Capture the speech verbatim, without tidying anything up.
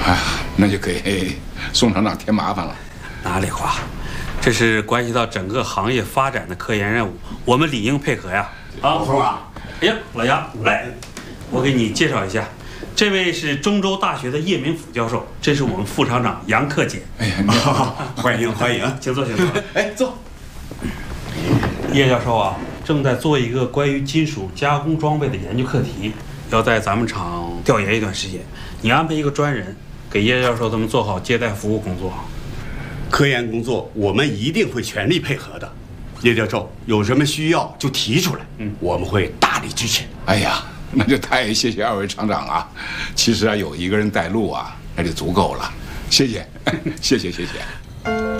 哎呀，那就给宋厂长添麻烦了。 哪里话，这是关系到整个行业发展的科研任务，我们理应配合呀。啊， 峰啊， 哎呀，老杨，来，我给你介绍一下，这位是中州大学的叶明甫教授，这是我们副厂长杨克俭。 哎呀，你好， 欢迎欢迎， 请坐，请坐。 哎，坐。 叶教授啊，正在做一个关于金属加工装备的研究课题，要在咱们厂调研一段时间。你安排一个专人给叶教授他们做好接待服务工作。 科研工作我们一定会全力配合的。叶教授有什么需要就提出来，嗯，我们会大力支持。 哎呀，那就太谢谢二位厂长啊！其实啊，有一个人带路啊，那就足够了。谢谢，谢谢，谢谢。